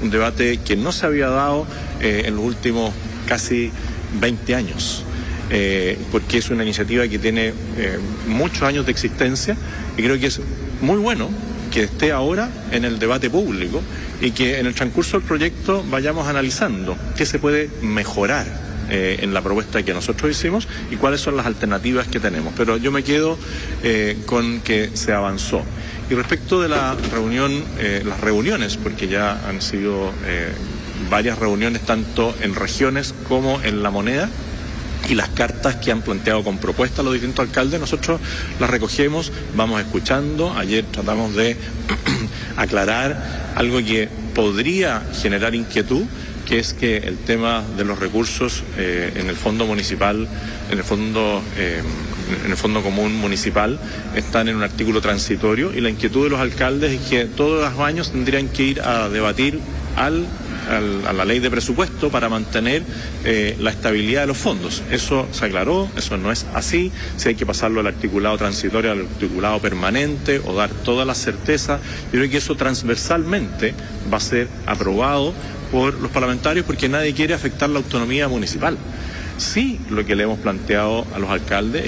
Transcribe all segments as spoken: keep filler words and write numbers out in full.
un debate que no se había dado eh, en los últimos casi veinte años. Eh, porque es una iniciativa que tiene eh, muchos años de existencia y creo que es muy bueno que esté ahora en el debate público y que en el transcurso del proyecto vayamos analizando qué se puede mejorar eh, en la propuesta que nosotros hicimos y cuáles son las alternativas que tenemos. Pero yo me quedo eh, con que se avanzó. Y respecto de la reunión, eh, las reuniones, porque ya han sido eh, varias reuniones tanto en regiones como en La Moneda, y las cartas que han planteado con propuestas los distintos alcaldes, nosotros las recogemos, vamos escuchando. Ayer tratamos de aclarar algo que podría generar inquietud, que es que el tema de los recursos eh, en el fondo municipal, en el fondo eh, en el fondo común municipal, están en un artículo transitorio, y la inquietud de los alcaldes es que todos los años tendrían que ir a debatir al a la ley de presupuesto para mantener eh, la estabilidad de los fondos. Eso se aclaró, eso no es así. Si hay que pasarlo al articulado transitorio, al articulado permanente, o dar toda la certeza, yo creo que eso transversalmente va a ser aprobado por los parlamentarios, porque nadie quiere afectar la autonomía municipal. Sí, lo que le hemos planteado a los alcaldes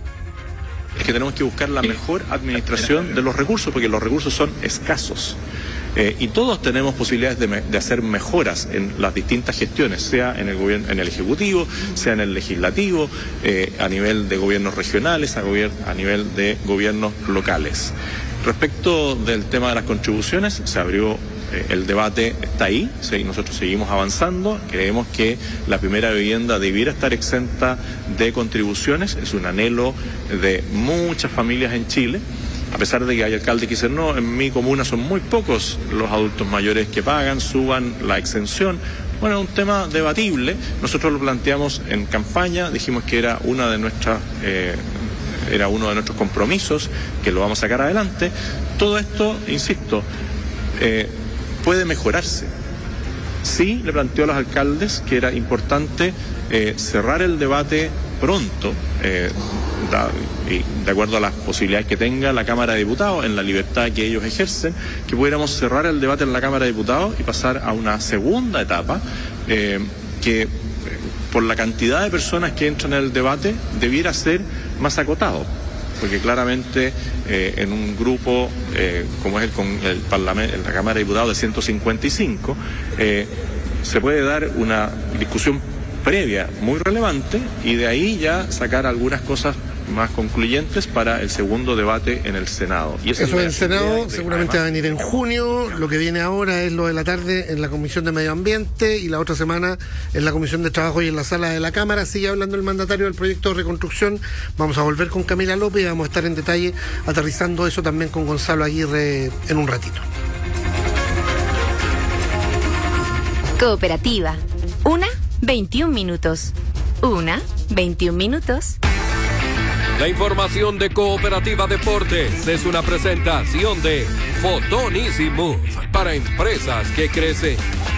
es que tenemos que buscar la mejor administración de los recursos, porque los recursos son escasos. Eh, y todos tenemos posibilidades de, me, de hacer mejoras en las distintas gestiones, sea en el gobierno, en el ejecutivo, sea en el legislativo, eh, a nivel de gobiernos regionales, a, gobier a nivel de gobiernos locales. Respecto del tema de las contribuciones, se abrió eh, el debate, está ahí, sí, nosotros seguimos avanzando, creemos que la primera vivienda debiera estar exenta de contribuciones, es un anhelo de muchas familias en Chile. A pesar de que hay alcaldes que dicen, no, en mi comuna son muy pocos los adultos mayores que pagan, suban la exención. Bueno, es un tema debatible. Nosotros lo planteamos en campaña, dijimos que era una de nuestras, eh, era uno de nuestros compromisos, que lo vamos a sacar adelante. Todo esto, insisto, eh, puede mejorarse. Sí, le planteó a los alcaldes que era importante eh, cerrar el debate pronto, eh, da, y de acuerdo a las posibilidades que tenga la Cámara de Diputados, en la libertad que ellos ejercen, que pudiéramos cerrar el debate en la Cámara de Diputados y pasar a una segunda etapa eh, que, eh, por la cantidad de personas que entran en el debate, debiera ser más acotado. Porque claramente eh, en un grupo eh, como es el, con el Parlamento, en la Cámara de Diputados de ciento cincuenta y cinco, eh, se puede dar una discusión previa muy relevante y de ahí ya sacar algunas cosas más concluyentes para el segundo debate en el Senado. Y eso en el Senado seguramente va a venir en junio. Lo que viene ahora es lo de la tarde en la Comisión de Medio Ambiente, y la otra semana en la Comisión de Trabajo y en la sala de la Cámara. Sigue hablando el mandatario del proyecto de reconstrucción. Vamos a volver con Camila López y vamos a estar en detalle aterrizando eso también con Gonzalo Aguirre en un ratito. Cooperativa. Una, veintiún minutos. Una, veintiún minutos. La información de Cooperativa Deportes es una presentación de Fotón Easy Move para empresas que crecen.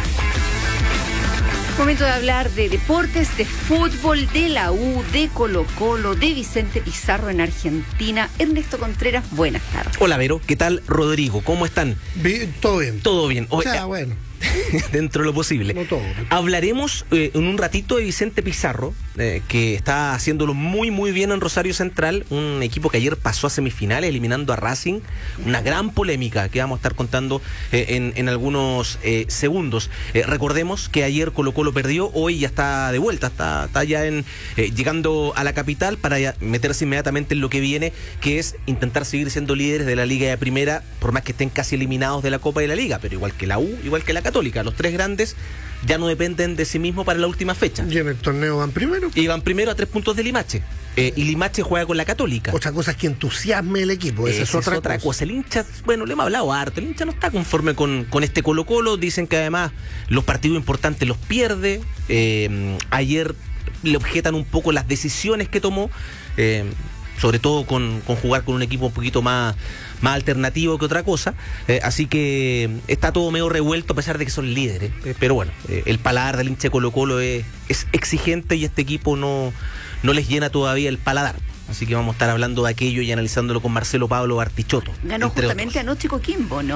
Momento de hablar de deportes, de fútbol, de la U, de Colo Colo, de Vicente Pizarro en Argentina. Ernesto Contreras, buenas tardes. Hola, Vero. ¿Qué tal, Rodrigo? ¿Cómo están? Bien, todo bien. Todo bien. O sea, bueno. Dentro de lo posible. No todo. Hablaremos eh, en un ratito de Vicente Pizarro, eh, que está haciéndolo muy muy bien en Rosario Central, un equipo que ayer pasó a semifinales eliminando a Racing, una gran polémica que vamos a estar contando eh, en, en algunos eh, segundos. Eh, recordemos que ayer Colo Colo perdió, hoy ya está de vuelta, está, está ya en, eh, llegando a la capital para ya meterse inmediatamente en lo que viene, que es intentar seguir siendo líderes de la Liga de Primera, por más que estén casi eliminados de la Copa de la Liga, pero igual que la U, igual que la Católica, los tres grandes ya no dependen de sí mismos para la última fecha. Y en el torneo van primero. Y van primero a tres puntos de Limache. Eh, y Limache juega con la Católica. Otra cosa es que entusiasme el equipo. Esa, Esa es otra, es otra cosa. cosa. El hincha, bueno, le hemos hablado harto. El hincha no está conforme con, con este Colo Colo. Dicen que además los partidos importantes los pierde. Eh, ayer le objetan un poco las decisiones que tomó. Eh, sobre todo con, con jugar con un equipo un poquito más, más alternativo que otra cosa, eh, así que está todo medio revuelto a pesar de que son líderes, eh, pero bueno, eh, el paladar del hincha Colo Colo es, es exigente y este equipo no, no les llena todavía el paladar, así que vamos a estar hablando de aquello y analizándolo con Marcelo Pablo Bartichotto. Ganó justamente anoche Coquimbo, ¿no?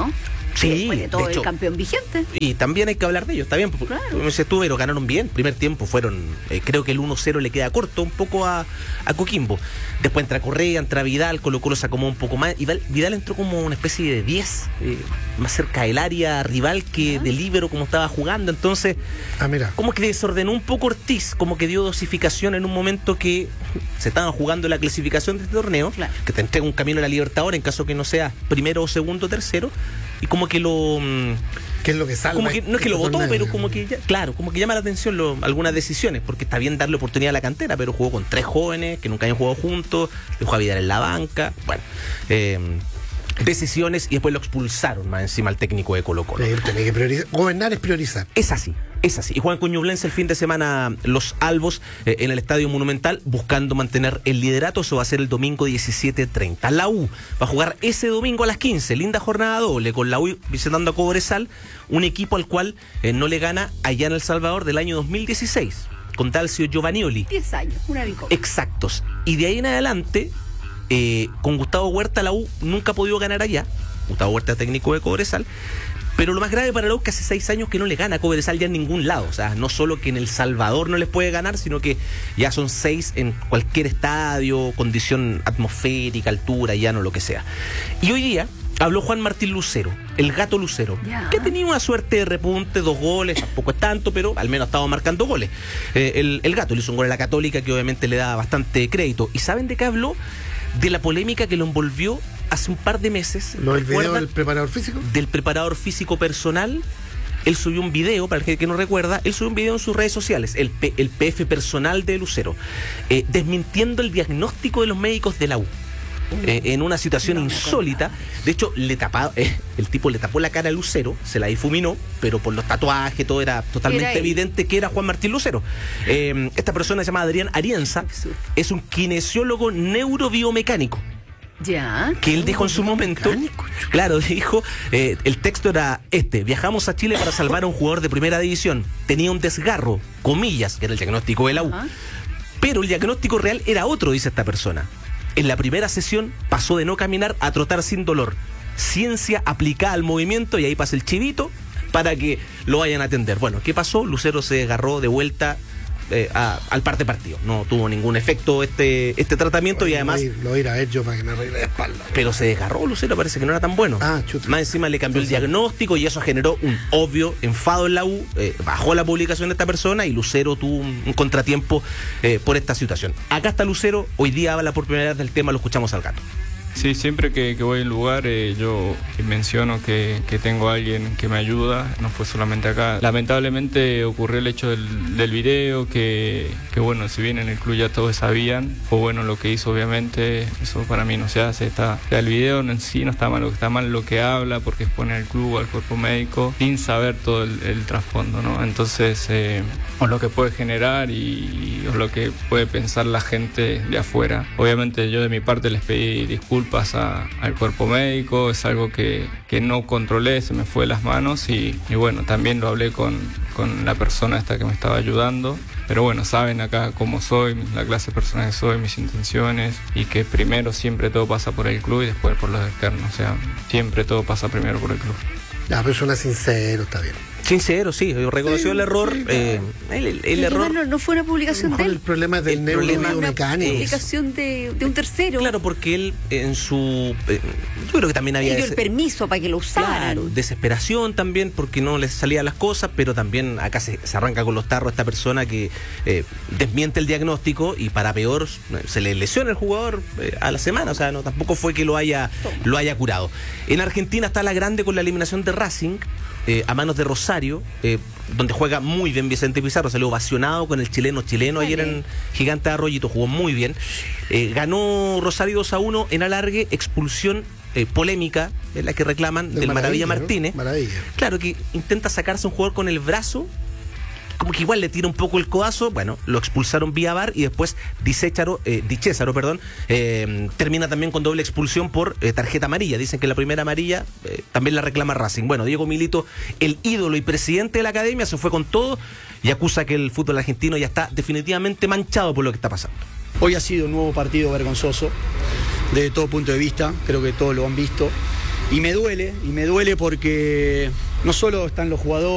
Sí, después de todo de hecho, el campeón vigente. Y también hay que hablar de ellos, está bien, porque Claro. como dices tú, pero ganaron bien. Primer tiempo fueron, eh, creo que el uno cero le queda corto un poco a, a Coquimbo. Después entra Correa, entra Vidal, Colo Colo se acomodó un poco más. Y Vidal, Vidal entró como una especie de diez, eh, más cerca del área rival que de líbero como estaba jugando. Entonces, Ah, mira. como que desordenó un poco Ortiz, como que dio dosificación en un momento que se estaban jugando la clasificación de este torneo, Claro. que te entrega un camino a la Libertadores en caso que no sea primero o segundo o tercero, y como que lo... mm, ¿Qué es lo que salva? como que, no es que lo este votó, torneo, pero digamos? como que, ya- claro, como que llama la atención lo- algunas decisiones, porque está bien darle oportunidad a la cantera, pero jugó con tres jóvenes que nunca habían jugado juntos, dejó a Vidal en la banca, bueno, eh, decisiones, y después lo expulsaron más encima al técnico de Colo Colo. Eh, tiene que priorizar. Gobernar es priorizar. Es así, es así. Y juegan con Ñublense el fin de semana los Albos eh, en el Estadio Monumental, buscando mantener el liderato. Eso va a ser el domingo diecisiete treinta. La U va a jugar ese domingo a las quince. Linda jornada doble, con la U visitando a Cobresal, un equipo al cual eh, no le gana allá en El Salvador del año dos mil dieciséis, con Dalcio Giovanioli. diez años, una victoria. Exactos. Y de ahí en adelante, eh, con Gustavo Huerta, la U nunca ha podido ganar allá. Gustavo Huerta, técnico de Cobresal. Pero lo más grave para la U es que hace seis años que no le gana a Cobresal ya en ningún lado. O sea, no solo que en El Salvador no les puede ganar, sino que ya son seis en cualquier estadio, condición atmosférica, altura, llano, lo que sea. Y hoy día habló Juan Martín Lucero, el gato Lucero, Ya. que ha tenido una suerte de repunte, dos goles, tampoco es tanto, pero al menos ha estado marcando goles. Eh, el, el gato le hizo un gol a la Católica que obviamente le da bastante crédito. ¿Y saben de qué habló? De la polémica que lo envolvió hace un par de meses. ¿Lo del video ¿Recuerdan? del preparador físico? Del preparador físico personal. Él subió un video, para el que no recuerda, él subió un video en sus redes sociales, el, P- el P F personal de Lucero, eh, desmintiendo el diagnóstico de los médicos de la U. Eh, en una situación No me insólita. De hecho, le tapaba, eh, el tipo le tapó la cara a Lucero, se la difuminó, pero por los tatuajes, todo era totalmente Era él. evidente que era Juan Martín Lucero. Eh, esta persona se llama Adrián Arienza, Absurdo. es un kinesiólogo neurobiomecánico. Ya. Que él dijo en su momento, claro, dijo, eh, el texto era este: viajamos a Chile para salvar a un jugador de primera división, tenía un desgarro, comillas, que era el diagnóstico de la U, Ajá. pero el diagnóstico real era otro, dice esta persona. En la primera sesión pasó de no caminar a trotar sin dolor, ciencia aplicada al movimiento, y ahí pasa el chivito para que lo vayan a atender. Bueno, ¿qué pasó? Lucero se agarró de vuelta eh, a- al parte partido, no tuvo ningún efecto este, este tratamiento. Y además... Lo voy a ir a ver yo para que me arregle la espalda. Pero se desgarró Lucero, parece que no era tan bueno. Ah, chuta. Más encima le cambió el diagnóstico y eso generó un obvio enfado en la U. Eh, bajó la publicación de esta persona y Lucero tuvo un, un contratiempo eh, por esta situación. Acá está Lucero, hoy día habla por primera vez del tema, lo escuchamos al gato. Sí, siempre que, que voy a un lugar eh, yo menciono que, que tengo a alguien que me ayuda, no fue solamente acá. Lamentablemente ocurrió el hecho del, del video, que, que bueno, si bien en el club ya todos sabían, fue bueno lo que hizo obviamente, eso para mí no se hace. Está, o sea, el video en sí no está mal, lo que está mal lo que habla, porque expone al club, al cuerpo médico, sin saber todo el, el trasfondo, ¿no? Entonces, eh, o lo que puede generar y, y o lo que puede pensar la gente de afuera. Obviamente yo de mi parte les pedí disculpas a, al cuerpo médico, es algo que, que no controlé, se me fue de las manos y, y bueno, también lo hablé con, con la persona esta que me estaba ayudando, pero bueno, saben acá cómo soy, la clase de persona que soy, mis intenciones, y que primero siempre todo pasa por el club y después por los externos, o sea, siempre todo pasa primero por el club. La persona sincero, está bien. Sincero, sí, reconoció Sí, el error. sí, eh, el, el- el Y error. además no, no fue una A lo publicación de mejor el él. problema es del El problema- neurobiomecánico. Una publicación de, de un tercero. Claro, porque él en su... eh, yo creo que también había... Él dio el ese- permiso para que lo usaran. Claro, desesperación también porque no les salían las cosas, pero también acá se, se arranca con los tarros esta persona que eh, desmiente el diagnóstico y para peor eh, se le lesiona el jugador eh, a la semana, o sea, no tampoco fue que lo haya, lo haya curado. En Argentina está la grande con la eliminación de Racing eh, a manos de Rosario, eh, donde juega muy bien Vicente Pizarro, salió ovacionado con el chileno chileno ayer en Gigante de Arroyito, jugó muy bien. Eh, ganó Rosario dos a uno en alargue, expulsión eh, polémica, es la que reclaman, del, Maravilla, ¿no? Martínez. Maravilla. Claro, que intenta sacarse un jugador con el brazo, como que igual le tira un poco el codazo, bueno, lo expulsaron vía V A R y después Di Césaro, eh, Di Césaro, perdón, eh, termina también con doble expulsión por eh, tarjeta amarilla. Dicen que la primera amarilla eh, también la reclama Racing. Bueno, Diego Milito, el ídolo y presidente de la academia, se fue con todo y acusa que el fútbol argentino ya está definitivamente manchado por lo que está pasando. Hoy ha sido un nuevo partido vergonzoso, desde todo punto de vista, creo que todos lo han visto. y me duele, y me duele porque no solo están los jugadores,